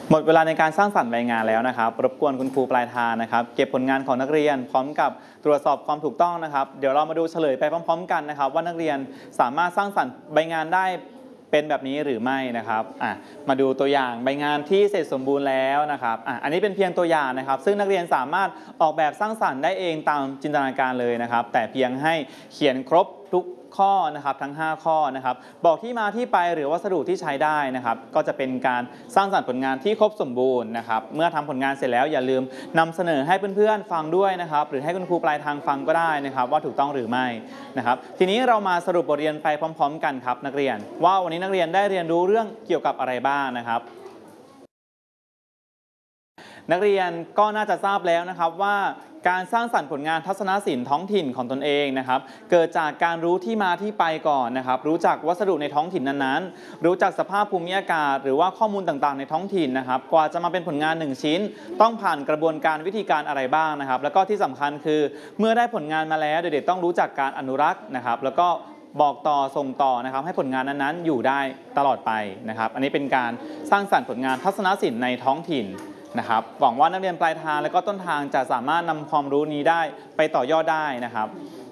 หมดเวลาในการสร้างสรรค์ใบงานแล้วนะครับรบกวนคุณครูปลายทางนะครับเก็บผลงานของนักเรียนพร้อมกับตรวจสอบความถูกต้องนะครับเดี๋ยวเรามาดูเฉลยไปพร้อมๆกันนะครับว่านักเรียนสามารถสร้างสรรค์ใบงานได้เป็นแบบนี้หรือไม่นะครับมาดูตัวอย่างใบงานที่เสร็จสมบูรณ์แล้วนะครับอันนี้เป็นเพียงตัวอย่างนะครับซึ่งนักเรียนสามารถออกแบบสร้างสรรค์ได้เองตามจินตนาการเลยนะครับแต่เพียงให้เขียนครบทุกข้อนะครับทั้ง5ข้อนะครับบอกที่มาที่ไปหรือวัสดุที่ใช้ได้นะครับก็จะเป็นการสร้างสรรค์ผลงานที่ครบสมบูรณ์นะครับเมื่อทำผลงานเสร็จแล้วอย่าลืมนำเสนอให้เพื่อนๆฟังด้วยนะครับหรือให้คุณครูปลายทางฟังก็ได้นะครับว่าถูกต้องหรือไม่นะครับทีนี้เรามาสรุปบทเรียนไปพร้อมๆกันครับนักเรียนว่าวันนี้นักเรียนได้เรียนรู้เรื่องเกี่ยวกับอะไรบ้างนะครับนักเรียนก็น่าจะทราบแล้วนะครับว่าการสร้างสรรค์ผลงานทัศนศิลป์ท้องถิ่นของตนเองนะครับเกิดจากการรู้ที่มาที่ไปก่อนนะครับรู้จักวัสดุในท้องถิ่นนั้นๆรู้จักสภาพภูมิอากาศหรือว่าข้อมูลต่างๆในท้องถิ่นนะครับกว่าจะมาเป็นผลงาน1ชิ้นต้องผ่านกระบวนการวิธีการอะไรบ้างนะครับแล้วก็ที่สำคัญคือเมื่อได้ผลงานมาแล้วเด็กๆต้องรู้จักการอนุรักษ์นะครับแล้วก็บอกต่อส่งต่อนะครับให้ผลงานนั้นๆอยู่ได้ตลอดไปนะครับอันนี้เป็นการสร้างสรรค์ผลงานทัศนศิลป์ในท้องถิ่นนะครับหวังว่านักเรียนปลายทางและก็ต้นทางจะสามารถนำความรู้นี้ได้ไปต่อยอดได้นะครับ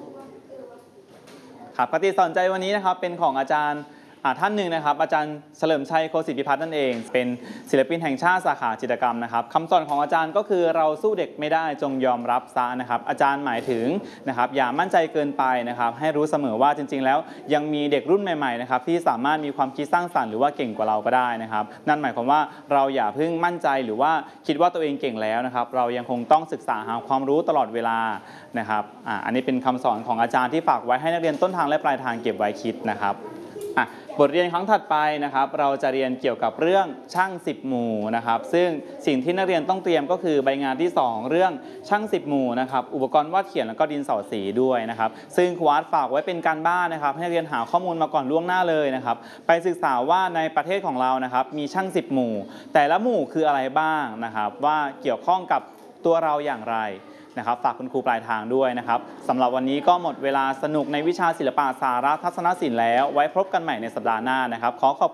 คติสอนใจวันนี้นะครับเป็นของอาจารย์ท่านหนึ่งนะครับอาจารย์เฉลิมชัยโคสิทธิพิพัฒน์นั่นเองเป็นศิลปินแห่งชาติสาขาจิตรกรรมนะครับคำสอนของอาจารย์ก็คือเราสู้เด็กไม่ได้จงยอมรับซะนะครับอาจารย์หมายถึงนะครับอย่ามั่นใจเกินไปนะครับให้รู้เสมอว่าจริงๆแล้วยังมีเด็กรุ่นใหม่ๆนะครับที่สามารถมีความคิดสร้างสรรค์หรือว่าเก่งกว่าเราก็ได้นะครับนั่นหมายความว่าเราอย่าเพิ่งมั่นใจหรือว่าคิดว่าตัวเองเก่งแล้วนะครับเรายังคงต้องศึกษาหาความรู้ตลอดเวลานะครับอันนี้เป็นคำสอนของอาจารย์ที่ฝากไว้ให้นักเรียนต้นทางและปลายทางเก็บไว้คิดนะครับบทเรียนครั้งถัดไปนะครับเราจะเรียนเกี่ยวกับเรื่องช่าง10หมู่นะครับซึ่งสิ่งที่นักเรียนต้องเตรียมก็คือใบงานที่2เรื่องช่าง10หมู่นะครับอุปกรณ์วาดเขียนแล้วก็ดินสอสีด้วยนะครับซึ่งครูอาร์ตฝากไว้เป็นการบ้านนะครับให้เรียนหาข้อมูลมาก่อนล่วงหน้าเลยนะครับไปศึกษาว่าในประเทศของเรานะครับมีช่าง10หมู่แต่ละหมู่คืออะไรบ้างนะครับว่าเกี่ยวข้องกับตัวเราอย่างไรนะครับฝากคุณครูปลายทางด้วยนะครับสำหรับวันนี้ก็หมดเวลาสนุกในวิชาศิลปะสาระทัศนศิลป์แล้วไว้พบกันใหม่ในสัปดาห์หน้านะครับขอขอบ